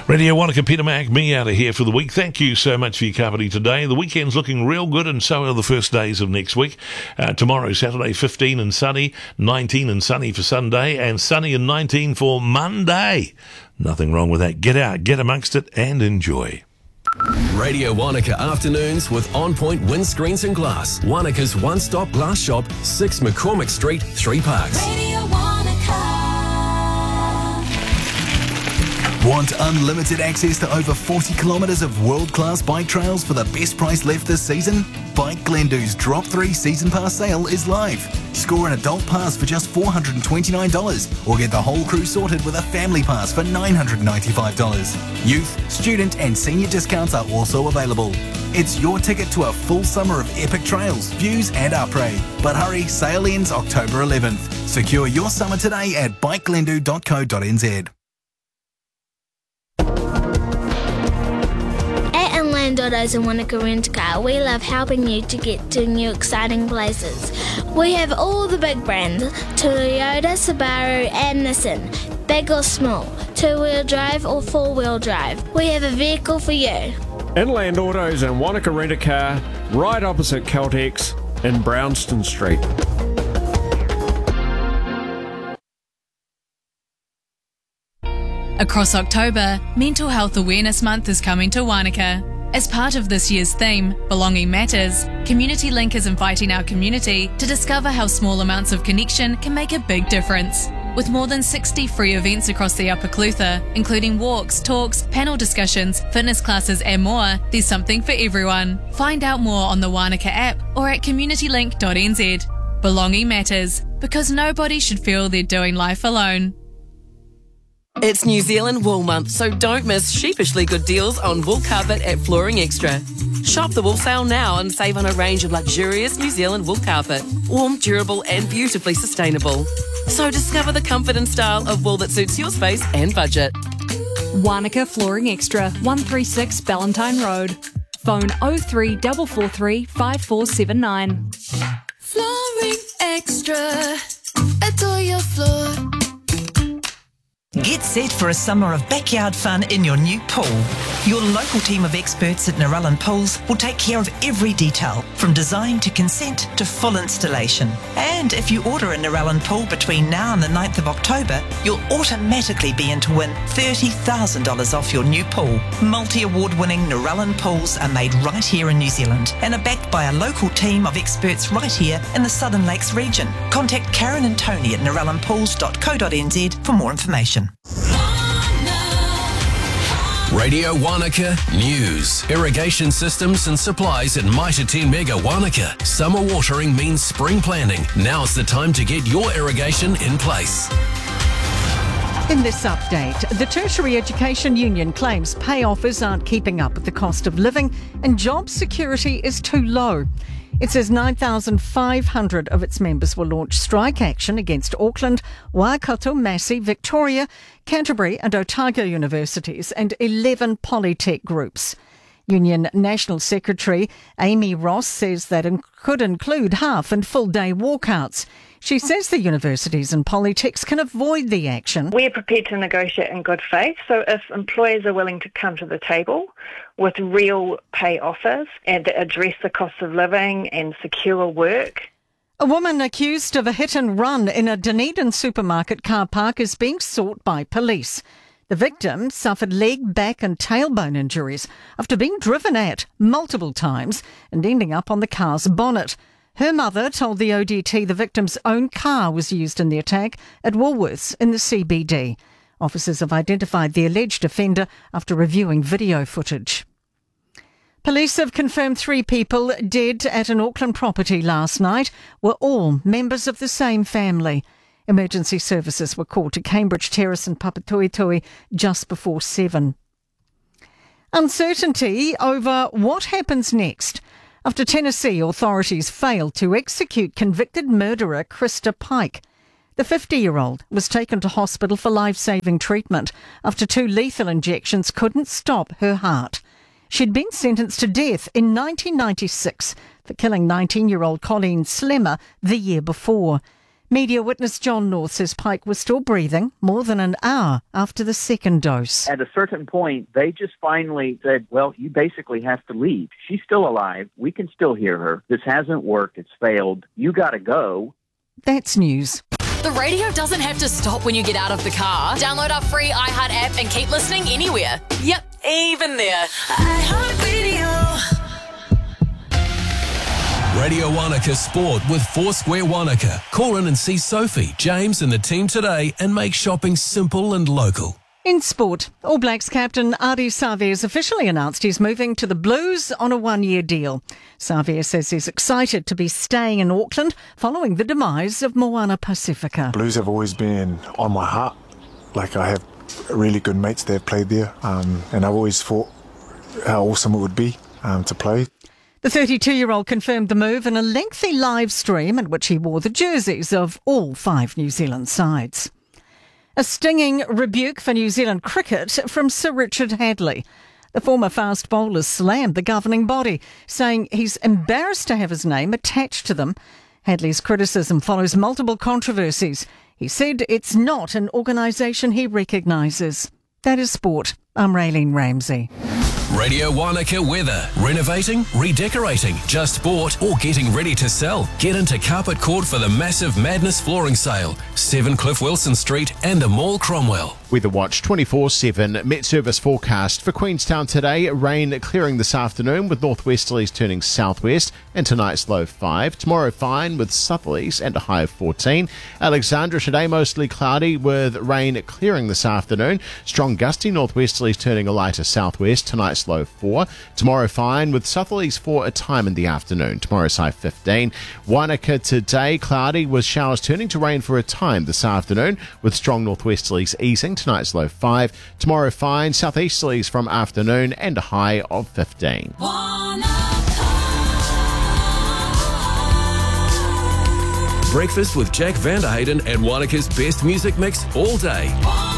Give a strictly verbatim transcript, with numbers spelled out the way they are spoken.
Radio Wanaka, Peter Mac, me out of here for the week. Thank you so much for your company today. The weekend's looking real good, and so are the first days of next week. Uh, tomorrow, Saturday, fifteen and sunny, nineteen and sunny for Sunday, and sunny and nineteen for Monday. Nothing wrong with that. Get out, get amongst it, and enjoy. Radio Wanaka Afternoons with On Point Windscreens and Glass. Wanaka's one-stop glass shop, six McCormick Street, Three Parks. Radio Wanaka. Want unlimited access to over forty kilometres of world-class bike trails for the best price left this season? Bike Glendoo's Drop three Season Pass sale is live. Score an adult pass for just four hundred twenty-nine dollars or get the whole crew sorted with a family pass for nine hundred ninety-five dollars. Youth, student and senior discounts are also available. It's your ticket to a full summer of epic trails, views and après. But hurry, sale ends October eleventh. Secure your summer today at bike glendoo dot co dot n z. Inland Autos and Wanaka Rent Car, we love helping you to get to new exciting places. We have all the big brands, Toyota, Subaru and Nissan, big or small, two-wheel drive or four-wheel drive. We have a vehicle for you. Inland Autos and Wanaka Rent a Car, right opposite Caltex in Brownston Street. Across October, Mental Health Awareness Month is coming to Wanaka. As part of this year's theme, Belonging Matters, Community Link is inviting our community to discover how small amounts of connection can make a big difference. With more than sixty free events across the Upper Clutha, including walks, talks, panel discussions, fitness classes and more, there's something for everyone. Find out more on the Wanaka app or at community link dot n z. Belonging matters, because nobody should feel they're doing life alone. It's New Zealand Wool Month, so don't miss sheepishly good deals on wool carpet at Flooring Extra. Shop the wool sale now and save on a range of luxurious New Zealand wool carpet. Warm, durable and beautifully sustainable. So discover the comfort and style of wool that suits your space and budget. Wanaka Flooring Extra, one thirty-six Ballantyne Road. Phone oh three four four three five four seven nine. Flooring Extra. Adore your floor. Get set for a summer of backyard fun in your new pool. Your local team of experts at Narellan Pools will take care of every detail, from design to consent to full installation. And if you order a Narellan pool between now and the ninth of October, you'll automatically be in to win thirty thousand dollars off your new pool. Multi-award winning Narellan Pools are made right here in New Zealand and are backed by a local team of experts right here in the Southern Lakes region. Contact Karen and Tony at narellan pools dot co dot n z for more information. Radio Wanaka News. Irrigation systems and supplies at Mitre ten Mega Wanaka. Summer watering means spring planning. Now's the time to get your irrigation in place. In this update, the Tertiary Education Union claims pay offers aren't keeping up with the cost of living and job security is too low. It says nine thousand five hundred of its members will launch strike action against Auckland, Waikato, Massey, Victoria, Canterbury and Otago universities and eleven polytech groups. Union National Secretary Amy Ross says that it could include half and full day walkouts. She says the universities and polytechs can avoid the action. We're prepared to negotiate in good faith, so if employers are willing to come to the table with real pay offers and address the cost of living and secure work. A woman accused of a hit and run in a Dunedin supermarket car park is being sought by police. The victim suffered leg, back and tailbone injuries after being driven at multiple times and ending up on the car's bonnet. Her mother told the O D T the victim's own car was used in the attack at Woolworths in the C B D. Officers have identified the alleged offender after reviewing video footage. Police have confirmed three people dead at an Auckland property last night were all members of the same family. Emergency services were called to Cambridge Terrace and Papatoetoe just before seven. Uncertainty over what happens next after Tennessee authorities failed to execute convicted murderer Krista Pike. The fifty-year-old was taken to hospital for life-saving treatment after two lethal injections couldn't stop her heart. She'd been sentenced to death in nineteen ninety-six for killing nineteen-year-old Colleen Slemmer the year before. Media witness John North says Pike was still breathing more than an hour after the second dose. At a certain point, they just finally said, well, you basically have to leave. She's still alive. We can still hear her. This hasn't worked. It's failed. You got to go. That's news. The radio doesn't have to stop when you get out of the car. Download our free iHeart app and keep listening anywhere. Yep, even there. iHeartRadio. Radio Wanaka Sport with Foursquare Wanaka. Call in and see Sophie, James and the team today and make shopping simple and local. In sport, All Blacks captain Ardie Savea has officially announced he's moving to the Blues on a one-year deal. Savea says he's excited to be staying in Auckland following the demise of Moana Pacifica. Blues have always been on my heart. Like, I have really good mates that have played there, um, and I've always thought how awesome it would be um, to play. The thirty-two-year-old confirmed the move in a lengthy live stream in which he wore the jerseys of all five New Zealand sides. A stinging rebuke for New Zealand cricket from Sir Richard Hadlee. The former fast bowler slammed the governing body, saying he's embarrassed to have his name attached to them. Hadley's criticism follows multiple controversies. He said it's not an organisation he recognises. That is sport. I'm Raylene Ramsey. Radio Wanaka weather. Renovating, redecorating, just bought or getting ready to sell. Get into Carpet Court for the massive Madness flooring sale. seven Cliff Wilson Street and the Mall Cromwell. Weather Watch twenty-four seven. Met Service forecast for Queenstown today. Rain clearing this afternoon with northwesterlies turning southwest and tonight's low five. Tomorrow fine with southerlies and a high of fourteen. Alexandra today mostly cloudy with rain clearing this afternoon. Strong gusty northwesterlies turning a lighter southwest. Tonight's low four. Tomorrow fine with southerlies for a time in the afternoon. Tomorrow's high fifteen. Wanaka today cloudy with showers turning to rain for a time this afternoon with strong northwesterlies easing. Tonight's low five. Tomorrow fine, southeasterlies from afternoon and a high of fifteen. Breakfast with Jack Vanderhayden and Wanaka's best music mix all day.